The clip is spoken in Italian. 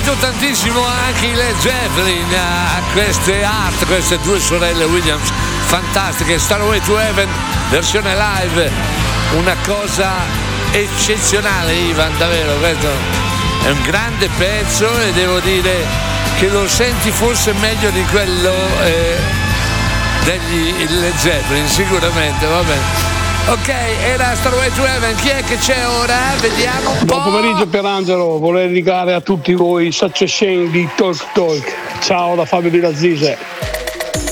seguito tantissimo anche i Led Zeppelin, queste due sorelle Williams fantastiche. Starway to Heaven versione live, una cosa eccezionale, Ivan, davvero. Questo è un grande pezzo e devo dire che lo senti forse meglio di quello degli Led Zeppelin, sicuramente. Va bene. Ok, era Starway to Heaven. Chi è che c'è ora? Vediamo un po'. Buon pomeriggio Pierangelo, vorrei dedicare a tutti voi Such a Shame di Talk Talk. Ciao da Fabio di Lazzise.